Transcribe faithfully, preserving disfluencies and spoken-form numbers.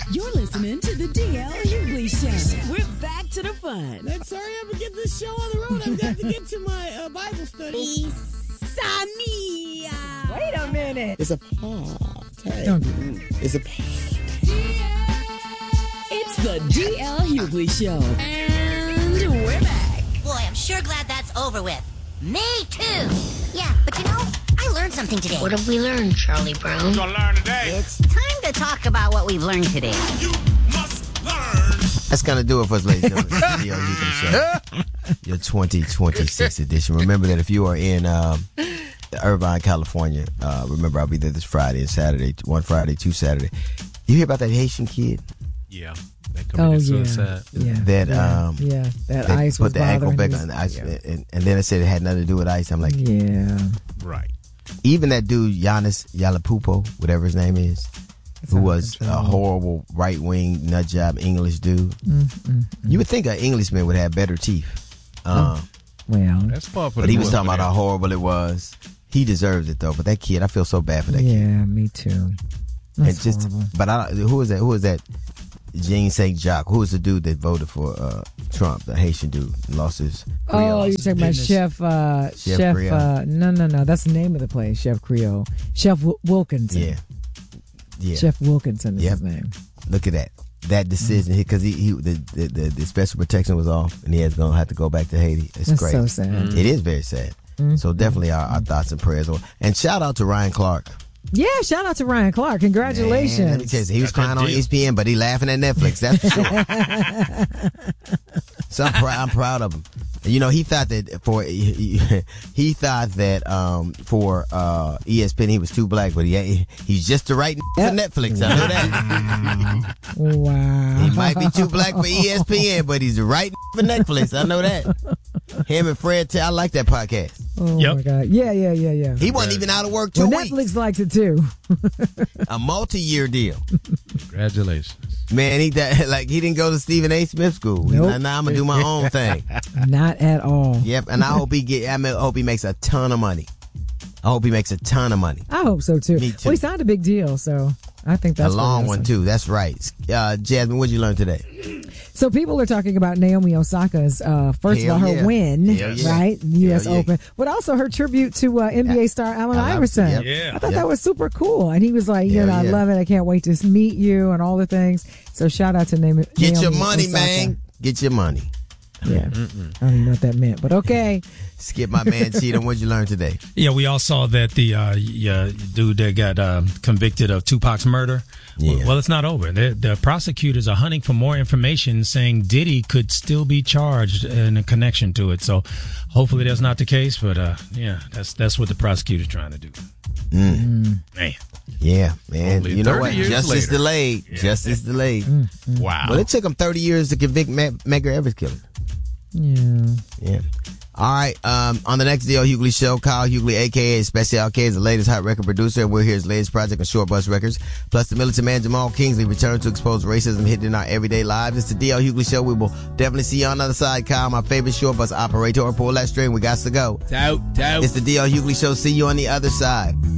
You're listening to the D L Hughley Show. We're back to the fun. Let's hurry up and get this show on the road. I've got to get to my uh, Bible study. Samia. Wait a minute. It's a party. Don't do It's a party. It's the D L Hughley Show. And we're back. Boy, I'm sure glad that's over with. Me too. Yeah, but you know, I learned something today. What have we learned, Charlie Brown? You're gonna learn today. It's time to talk about what we've learned today. You must learn. That's going to do it for us, ladies and gentlemen. It's the D L Hughley Show. Your twenty twenty-six edition. Remember that if you are in um, Irvine, California, uh, remember I'll be there this Friday and Saturday, one Friday, two Saturday. You hear about that Haitian kid? Yeah. That committed Oh, yeah. suicide. Yeah. That, yeah. um, yeah. That They ice put was the ankle bothering back his- on the ice, Yeah. and, and then it said it had nothing to do with ice. I'm like, Yeah. Right. even that dude Giannis Yalapupo, whatever his name is, It's who out of was control. a horrible right wing nut job English dude. Mm, mm, You would think an Englishman would have better teeth. Um, Well, That's far for but the he was good talking for about them. how horrible it was. He deserves it though. But that kid, I feel so bad for that kid. yeah, me too. That's And just, horrible. but I, who was that? Who was that? Jean Saint Jacques. Who was the dude that voted for uh, Trump? The Haitian dude lost his. Oh, you're talking about business. Chef, uh, Chef Chef, Creole. uh, no, no, no. That's the name of the place, Chef Creole. Chef w- Wilkinson. Yeah, yeah. Chef Wilkinson is Yep. his name. Look at that. That decision because he, he the, the, the the special protection was off and he has gonna have to go back to Haiti. It's That's great. so sad. It is very sad. So definitely our, our thoughts and prayers. And shout out to Ryan Clark. Yeah, shout out to Ryan Clark. Congratulations. Man, let me tell you, he was Got that crying on deal. E S P N, but he laughing at Netflix. That's for sure. So I'm, pr- I'm proud of him. You know, he thought that for he, he thought that um, for uh, E S P N he was too black, but he he's just the right Yep. for Netflix. I know that. Wow. He might be too black for E S P N, but he's the right for Netflix. I know that. Him and Fred, T- I like that podcast. Oh, Yep. my God. Yeah, yeah, yeah, yeah. He wasn't even out of work two Well, weeks. Netflix likes it too. A multi-year deal. Congratulations. Man, he that, like he didn't go to Stephen A. Smith school. Nope. Now, now I'm gonna do my own thing. Not at all. Yep, and I hope he get. I mean, I hope he makes a ton of money. I hope he makes a ton of money. I hope so too. Me too. Well, he signed a big deal, so I think that's a long what it one is. too. That's right. Uh, Jasmine, what did you learn today? So people are talking about Naomi Osaka's uh, first Hell of all her yeah. win, Hell yeah. right? The U S Hell yeah. Open, but also her tribute to uh, N B A star Allen Allen Iverson. Iverson, yep. I thought Yep. that was super cool, and he was like, "You Hell know, I yeah. love it. I can't wait to meet you and all the things." So shout out to Naomi. Get Naomi your money, Osaka. man. Get your money. Yeah, I don't even know what that meant, but okay. Skip my man Cheatham. What did you learn today? Yeah, we all saw that the uh, yeah, dude that got um, convicted of Tupac's murder. Yeah. Well, it's not over. The, the prosecutors are hunting for more information, saying Diddy could still be charged in a connection to it. So, hopefully, that's not the case. But uh, yeah, that's that's what the prosecutor's trying to do. Mm. Man, Yeah, man. Only you know thirty what? years Justice later. delayed. Justice delayed. Wow. Well, it took him thirty years to convict Meg- Medgar Evers killer. Yeah. Yeah. All right. Um, on the next D L Hughley show, Kyle Hughley, a k a. Special K, is the latest hot record producer, and we'll hear his latest project on Short Bus Records. Plus, the militant man Jamal Kingsley returns to expose racism hidden in our everyday lives. It's the D L Hughley show. We will definitely see you on the other side, Kyle, my favorite short bus operator. Pull that string. We got to go. Out, out. It's the D L Hughley show. See you on the other side.